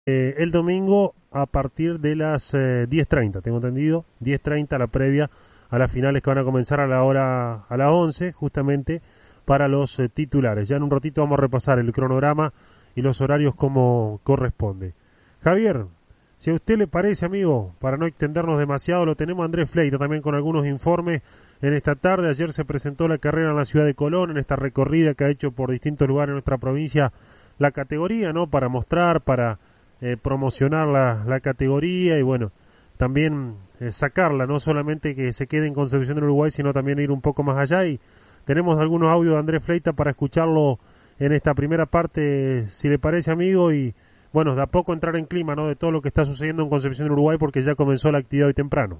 el domingo a partir de las 10:30, tengo entendido, 10:30 la previa a las finales que van a comenzar a las 11, justamente para los titulares. Ya en un ratito vamos a repasar el cronograma y los horarios como corresponde. Javier, si a usted le parece, amigo, para no extendernos demasiado, lo tenemos a Andrés Fleita también con algunos informes en esta tarde. Ayer se presentó la carrera en la ciudad de Colón, en esta recorrida que ha hecho por distintos lugares en nuestra provincia la categoría, ¿no? Para mostrar, para promocionar la categoría y bueno, también sacarla, no solamente que se quede en Concepción del Uruguay, sino también ir un poco más allá. Y tenemos algunos audios de Andrés Fleita para escucharlo en esta primera parte, si le parece, amigo, y bueno, de a poco entrar en clima, ¿no? De todo lo que está sucediendo en Concepción del Uruguay, porque ya comenzó la actividad hoy temprano.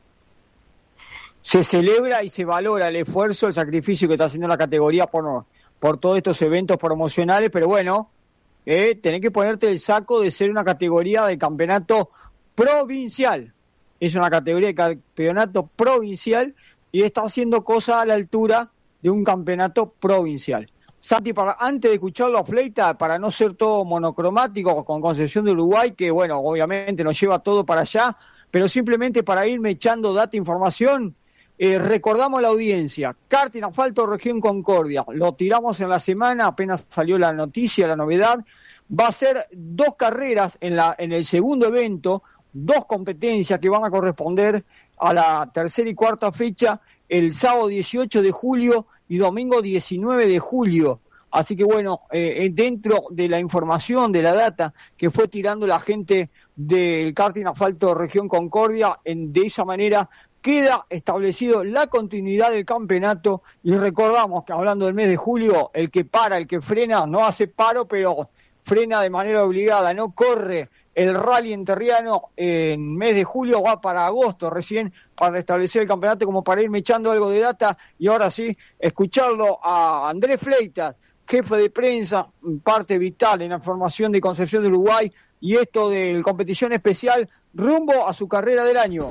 Se celebra y se valora el esfuerzo, el sacrificio que está haciendo la categoría por todos estos eventos promocionales, pero bueno, tenés que ponerte el saco de ser una categoría de campeonato provincial. Es una categoría de campeonato provincial y está haciendo cosas a la altura de un campeonato provincial. Santi, antes de escucharlo a Fleita, para no ser todo monocromático con Concepción de Uruguay, que bueno, obviamente nos lleva todo para allá, pero simplemente para irme echando data e información, recordamos a la audiencia, karting asfalto región Concordia, lo tiramos en la semana, apenas salió la noticia, la novedad, va a ser 2 carreras en el segundo evento, 2 competencias que van a corresponder a la tercera y cuarta fecha, el sábado 18 de julio y domingo 19 de julio. Así que bueno, dentro de la información, de la data que fue tirando la gente del karting asfalto región Concordia, de esa manera queda establecido la continuidad del campeonato. Y recordamos que hablando del mes de julio, el que para, el que frena, no hace paro, pero frena de manera obligada, no corre el rally enterriano en mes de julio, va para agosto recién para restablecer el campeonato, como para irme echando algo de data. Y ahora sí, escucharlo a Andrés Fleita, jefe de prensa, parte vital en la formación de Concepción de Uruguay, y esto de competición especial rumbo a su carrera del año.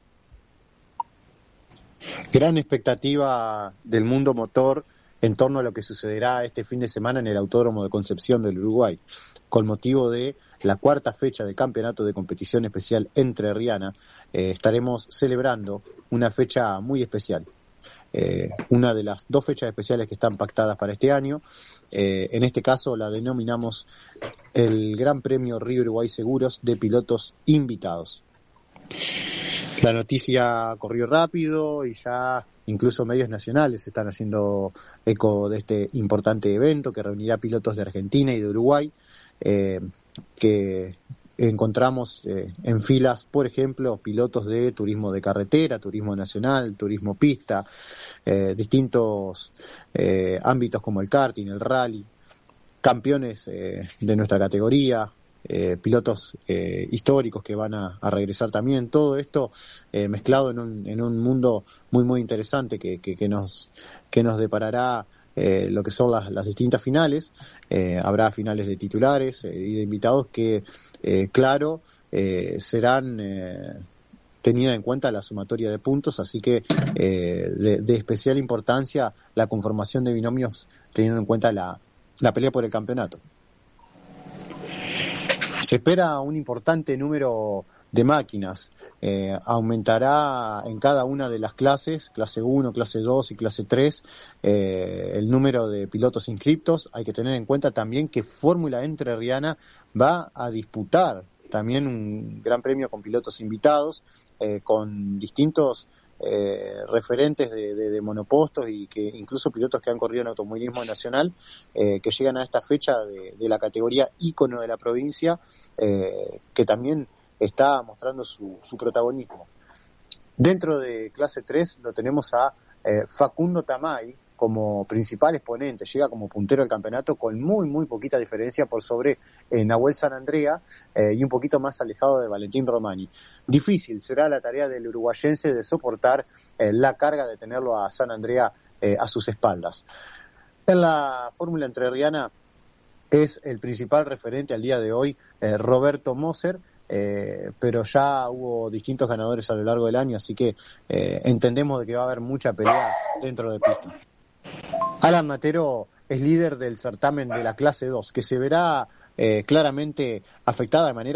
Gran expectativa del mundo motor en torno a lo que sucederá este fin de semana en el Autódromo de Concepción del Uruguay, con motivo de la 4ª fecha del Campeonato de Competición Especial Entrerriana. Estaremos celebrando una fecha muy especial, una de las 2 fechas especiales que están pactadas para este año. En este caso la denominamos el Gran Premio Río Uruguay Seguros de pilotos invitados. La noticia corrió rápido y ya incluso medios nacionales están haciendo eco de este importante evento que reunirá pilotos de Argentina y de Uruguay, que encontramos en filas, por ejemplo, pilotos de turismo de carretera, turismo nacional, turismo pista, distintos ámbitos como el karting, el rally, campeones de nuestra categoría, pilotos históricos que van a regresar también. Todo esto mezclado en un mundo muy muy interesante que nos deparará lo que son las distintas finales. Habrá finales de titulares y de invitados que claro serán tenida en cuenta la sumatoria de puntos, así que de especial importancia la conformación de binomios teniendo en cuenta la pelea por el campeonato. Se espera un importante número de máquinas, aumentará en cada una de las clases, clase 1, clase 2 y clase 3, el número de pilotos inscriptos. Hay que tener en cuenta también que Fórmula Entrerriana va a disputar también un gran premio con pilotos invitados, con distintos referentes de monopostos y que incluso pilotos que han corrido en automovilismo nacional, que llegan a esta fecha de la categoría ícono de la provincia, que también está mostrando su protagonismo. Dentro de clase 3 lo tenemos a Facundo Tamay como principal exponente, llega como puntero del campeonato con muy muy poquita diferencia por sobre Nahuel Sanandrea, y un poquito más alejado de Valentín Romani. Difícil será la tarea del uruguayense de soportar la carga de tenerlo a Sanandrea a sus espaldas. En la fórmula entrerriana es el principal referente al día de hoy Roberto Moser, pero ya hubo distintos ganadores a lo largo del año, así que entendemos de que va a haber mucha pelea dentro de pista. Alan Matero es líder del certamen de la clase 2, que se verá claramente afectada de manera